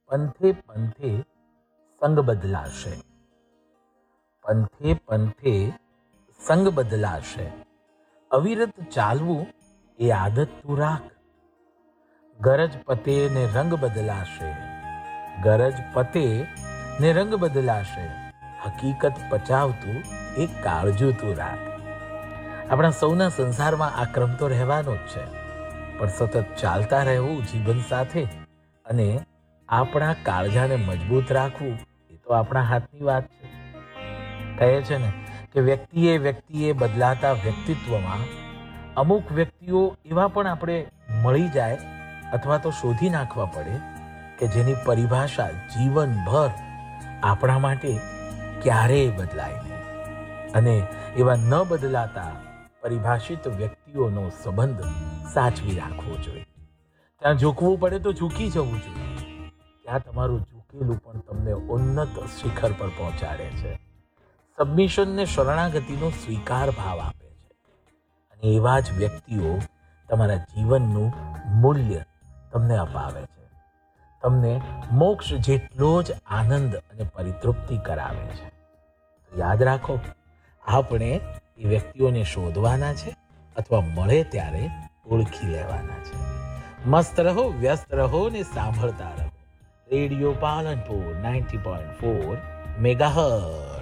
પંથે પંથે સંગ બદલાશે. પંથે પંથે સંગ બદલાશે. અવિરત ચાલવું એ આદત તું રાખ. ગરજ પતે ને રંગ બદલાશે. ગરજ પતે ને રંગ બદલાશે. હકીકત પચાવતું એ કાળજું તું રાખ. આપણા સૌના સંસારમાં આ ક્રમ તો રહેવાનો જ છે, પણ સતત ચાલતા રહેવું જીવન સાથે અને આપણા કાળજાને મજબૂત રાખવું એ તો આપણા હાથની વાત છે. કહે છે ને કે વ્યક્તિએ બદલાતા વ્યક્તિત્વમાં અમુક વ્યક્તિઓ એવા પણ આપણે મળી જાય અથવા તો શોધી નાખવા પડે કે જેની પરિભાષા જીવનભર આપણા માટે ક્યારેય બદલાય નહીં. અને એવા ન બદલાતા પરિભાષિત વ્યક્તિઓનો સંબંધ સાચવી રાખવો જોઈએ. ત્યાં ઝૂકવું પડે તો ઝૂકી જવું જોઈએ. ત્યાં તમારું ઝૂકેલું પણ તમને ઉન્નત શિખર પર પહોંચાડે છે. સબમિશન ને શરણાગતિનો સ્વીકાર ભાવ આપે છે. અને એવા જ વ્યક્તિઓ તમારા જીવનનું મૂલ્ય તમને અપાવે છે. તમને મોક્ષ જેટલો જ આનંદ અને પરિતૃપ્તિ કરાવે છે. તો યાદ રાખો, આપણે એ વ્યક્તિઓને શોધવાના છે અથવા મળે ત્યારે ઓળખી લેવાના છે. મસ્ત રહો, વ્યસ્ત રહો ને સાંભળતા રહો. Radio Palanpur 90.4 megahertz.